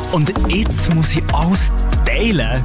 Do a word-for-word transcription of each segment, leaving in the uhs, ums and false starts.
Und jetzt muss ich alles teilen.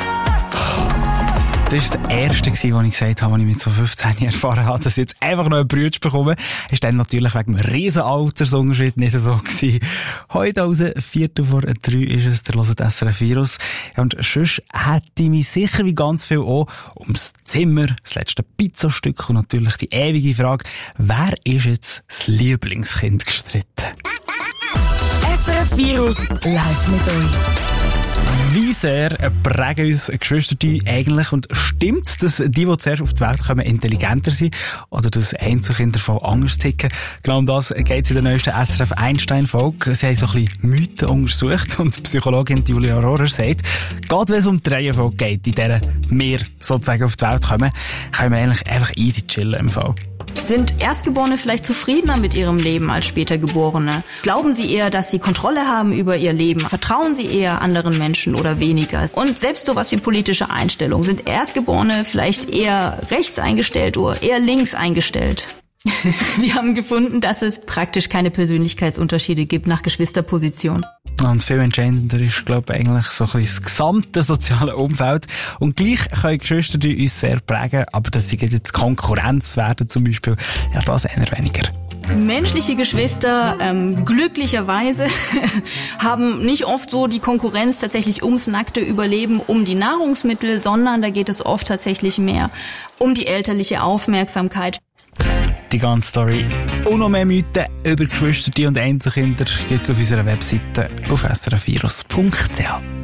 Das war das Erste, was ich gesagt habe, als ich mit so fünfzehn erfahren habe, dass ich jetzt einfach noch einen Bruder bekomme. Ist dann natürlich wegen einem riesen Altersunterschied nicht so gewesen. Heute also, Viertel vor drei ist es, der hört S R F Virus. Und sonst hätte ich mich sicher wie ganz viel auch ums Zimmer, das letzte Pizzastück und natürlich die ewige Frage, wer ist jetzt das Lieblingskind gestritten? S R F Virus live mit euch. Wie sehr prägen uns Geschwister eigentlich? Und stimmt es, dass die, die zuerst auf die Welt kommen, intelligenter sind? Oder dass Einzelkinder voll anders ticken? Genau um das geht es in der neuesten S R F Einstein-Folge. Sie haben so ein bisschen Mythen untersucht und die Psychologin Julia Rohrer sagt, gerade wenn es um die Reihenfolge geht, in der wir sozusagen auf die Welt kommen, können wir eigentlich einfach easy chillen im Fall. Sind Erstgeborene vielleicht zufriedener mit ihrem Leben als später Geborene? Glauben sie eher, dass sie Kontrolle haben über ihr Leben? Vertrauen sie eher anderen Menschen oder weniger? Und selbst sowas wie politische Einstellungen. Sind Erstgeborene vielleicht eher rechts eingestellt oder eher links eingestellt? Wir haben gefunden, dass es praktisch keine Persönlichkeitsunterschiede gibt nach Geschwisterposition. Und viel entscheidender ist, glaube ich, eigentlich so ein bisschen das gesamte soziale Umfeld. Und gleich können Geschwister die uns sehr prägen, aber dass sie jetzt Konkurrenz werden zum Beispiel, ja, das eher weniger. Menschliche Geschwister, ähm, glücklicherweise, haben nicht oft so die Konkurrenz tatsächlich ums nackte Überleben, um die Nahrungsmittel, sondern da geht es oft tatsächlich mehr um die elterliche Aufmerksamkeit. Die ganze Story und noch mehr Mythen über Geschwister und Einzelkinder gibt es auf unserer Webseite auf s r f virus punkt c h.